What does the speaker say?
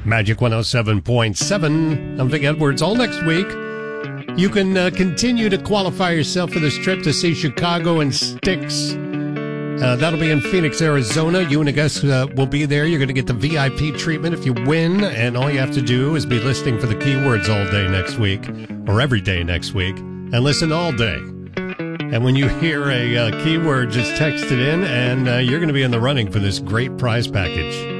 Magic 107.7. I'm Vic Edwards. All next week, you can continue to qualify yourself for this trip to see Chicago and Styx. That'll be in Phoenix, Arizona. You and a guest will be there. You're going to get the VIP treatment if you win, and all you have to do is be listening for the keywords all day next week, or every day next week, and listen all day. And when you hear a keyword, just text it in, and you're going to be in the running for this great prize package.